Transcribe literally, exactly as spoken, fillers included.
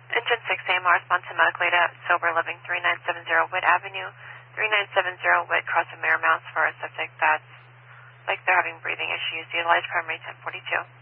Engine six A M R, respond to medical data, sober living, three nine seven zero Witt Avenue, three nine seven zero Witt, cross of Mare Mounts for a subject that's like they're having breathing issues. Utilize primary ten forty-two.